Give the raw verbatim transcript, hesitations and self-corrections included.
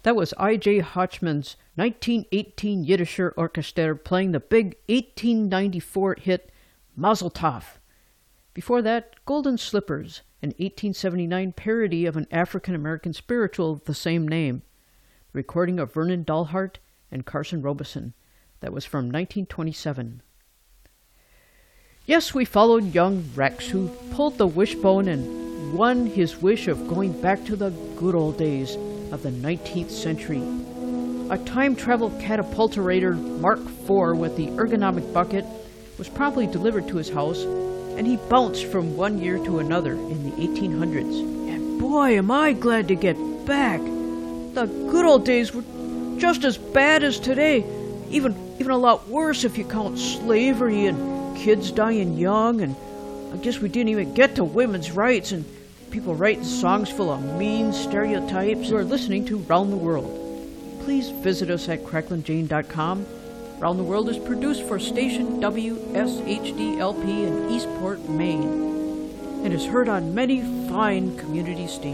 That was I J Hotchman's nineteen eighteen Yiddisher Orchester playing the big eighteen ninety-four hit Mazel Tov. Before that, Golden Slippers, an eighteen seventy-nine parody of an African-American spiritual of the same name. The recording of Vernon Dalhart and Carson Robeson. That was from nineteen twenty-seven. Yes, we followed young Rex, who pulled the wishbone and won his wish of going back to the good old days of the nineteenth century. A time travel catapulterator Mark four with the ergonomic bucket was promptly delivered to his house, and he bounced from one year to another in the eighteen hundreds. And boy, am I glad to get back! The good old days were just as bad as today, even even a lot worse if you count slavery and kids dying young, and I guess we didn't even get to women's rights and people writing songs full of mean stereotypes. You are listening to Round the World. Please visit us at cracklin jane dot com. Round the World is produced for station W S H D L P in Eastport, Maine, and is heard on many fine community stations.